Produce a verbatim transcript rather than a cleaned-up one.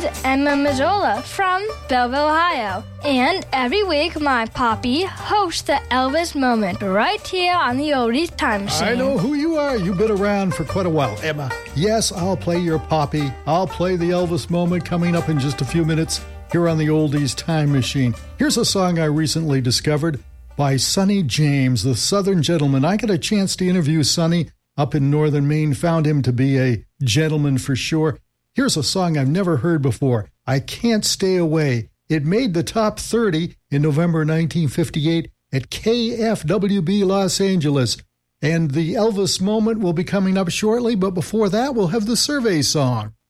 is Emma Mazzola from Belleville, Ohio. And every week, my poppy hosts the Elvis Moment right here on the Oldies Time Machine. I know who you are. You've been around for quite a while, Emma. Yes, I'll play your poppy. I'll play the Elvis Moment coming up in just a few minutes here on the Oldies Time Machine. Here's a song I recently discovered by Sonny James, the Southern Gentleman. I got a chance to interview Sonny up in northern Maine, found him to be a gentleman for sure. Here's a song I've never heard before, I Can't Stay Away. It made the top thirty in November nineteen fifty-eight at K F W B Los Angeles. And the Elvis Moment will be coming up shortly, but before that, we'll have the survey song.